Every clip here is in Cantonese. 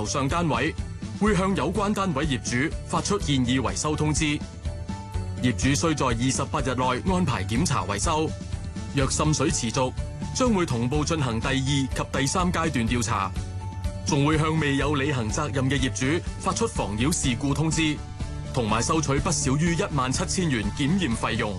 樓上單位，會向有關單位業主發出建議維修通知。業主須在28日內安排檢查維修。若滲水持續，將會同步進行第2及第3階段調查，仲會向未有履行責任嘅業主發出妨擾事故通知，同埋收取不少於17000元檢驗費用。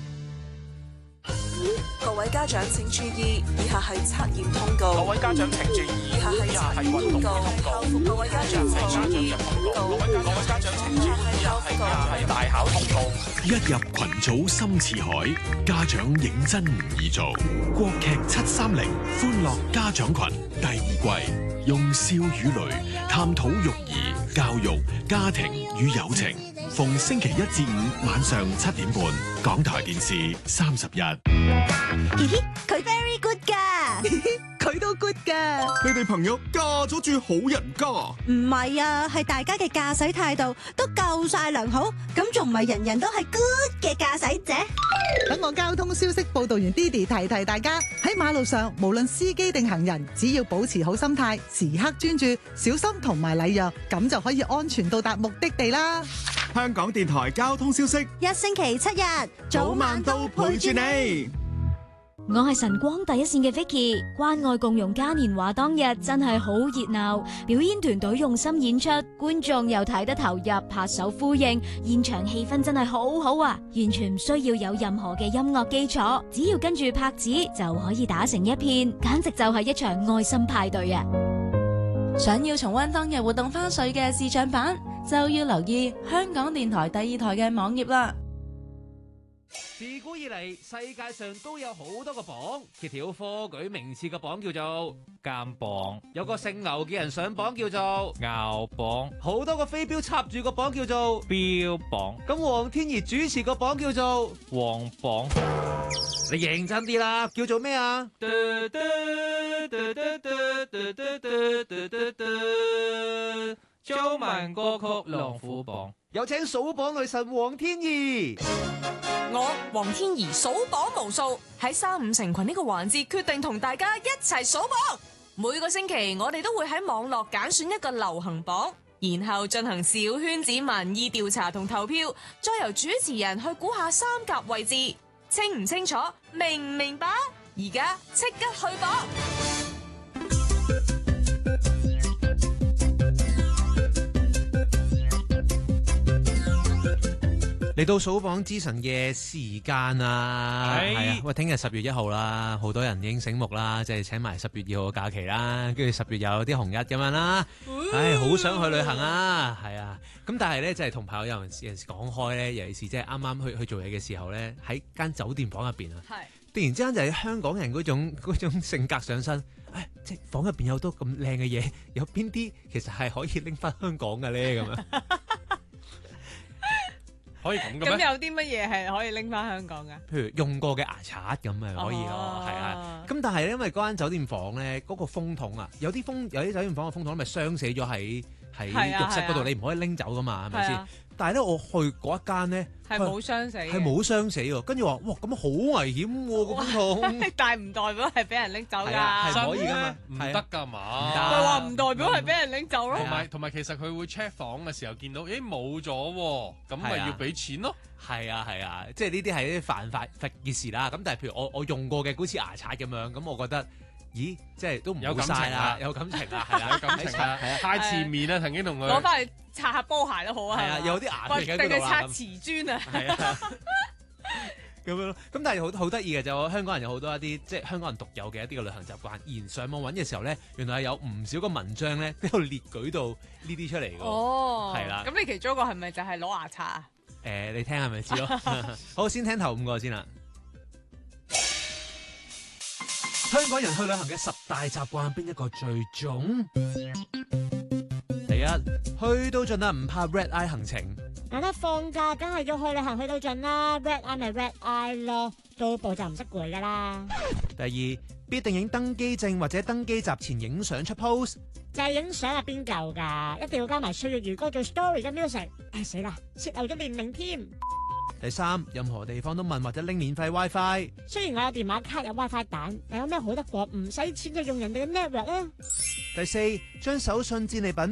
各位家長請注意，以下係測驗通告。 各位家長請注意， 以下係測驗通告。各位家長請注意，各位家長請注意，以下係大考通告。 一入群組深似海，家長認真唔易做。國劇730歡樂家長群第2季，用笑與淚探討育兒、教育、家庭與友情。逢星期1至5晚上7點半，港台電視31。 佢 very good 噶， 佢都 good 噶。 你哋朋友嫁咗住好人家？ 唔係啊，係大家嘅駕駛態度都夠晒良好，咁仲唔係人人都係 good 嘅駕駛者？ 等我交通消息報道員 Didi 提提大家，喺馬路上無論司機定行人，只要保持好心態，時刻專注、小心同埋禮讓，咁就可以安全到達目的地啦。 香港電台交通消息， 一星期7日， 早晚都陪住你。 我係晨光第一線嘅 Vicky， 關愛共融嘉年華當日真係好熱鬧，表演團隊用心演出，觀眾又睇得投入，拍手呼應，現場氣氛真係好好啊！完全唔需要有任何嘅音樂基礎，只要跟住拍子就可以打成一片，簡直就係一場愛心派對啊！ 想要重溫當日活動花絮嘅視像版，就要留意香港電台第2台嘅網頁啦。 自古以嚟，世界上都有好多個榜，揭曉科舉名次嘅榜叫做監榜，有個姓牛嘅人上榜叫做牛榜，好多個飛鏢插住個榜叫做標榜，咁黃天怡主持個榜叫做黃榜。你認真啲啦，叫做咩啊？中文歌曲龍虎榜，有請數榜女神黃天怡。 我黃天怡數榜無數，喺3、5成群呢個環節決定同大家一齊數榜。每個星期我哋都會喺網絡揀選一個流行榜，然後進行小圈子民意調查同投票，再由主持人去估下三甲位置。清唔清楚？明唔明白？而家即刻去榜！ 嚟到數榜之神嘅時間啊，係啊，喂，聽日10月1號啦，好多人已經醒目啦，即係請埋10月2號嘅假期啦，跟住10月又有啲紅日咁樣啦，唉，好想去旅行啊，係啊，咁但係咧，即係同朋友有陣時講開咧，尤其是即係啱啱去做嘢嘅時候咧，喺間酒店房入邊啊，突然之間就係香港人嗰種性格上身，唉，即係房入邊有好多咁靚嘅嘢，有邊啲其實係可以拎翻香港嘅咧咁樣？可以咁嘅咩？ 咁有啲乜嘢係可以拎翻香港噶？ 譬如用過嘅牙刷咁咪可以咯，係啊。咁但係因為嗰間酒店房咧，嗰個風筒啊，有啲酒店房嘅風筒咪傷死咗喺浴室嗰度，你唔可以拎走噶嘛，係咪先？但係咧，我去嗰一間咧係冇傷死， 係冇傷死喎。跟住話哇，咁好危險喎個風筒， 但係唔代表係俾人拎走㗎， 係可以㗎嘛？ 唔得㗎嘛？ 佢話唔代表係俾人拎走咯。 同埋其實佢會 check 房嘅時候見到，咦冇咗喎，咁咪要俾錢咯。 係啊，即係呢啲係啲犯法嘅事啦。咁但係譬如我用過嘅好似牙刷咁樣，咁我覺得。咦，即係都唔好晒啦，有感情啊，係啊， 有感情啊，太前面啦，曾經同佢攞翻嚟擦下波鞋都好啊， 係啊，有啲牙定係擦瓷磚啊， 係啊，咁樣咯。咁但係好得意嘅就香港人有好多一啲即係香港人獨有嘅一啲嘅旅行習慣，而上網揾嘅時候咧，原來係有唔少個文章咧都有列舉到呢啲出嚟嘅。 哦， 係啦。 咁你其中一個係咪就係攞牙刷啊？ 你聽係咪知咯？好，先聽頭5個先啦。香港人去旅行嘅10大習慣，邊一個最重？第一，去到盡啦，唔怕 red eye 行程。 大家放假梗係要去旅行去到盡啦 ，red eye 咪 red eye 咯，到步就唔識攰噶啦。 第二，必定影登機證或者登機閘前影相出 post。 就係影相係邊夠噶，一定要加埋歲月如歌做 story 嘅 music。唉死啦，泄漏咗年齡添。 第三，任何地方都問或者拎免費 WiFi。 雖然我有電話卡有 WiFi 蛋，但有咩好得過唔使錢就用人哋嘅 network 咧？ 第四，將手信戰利品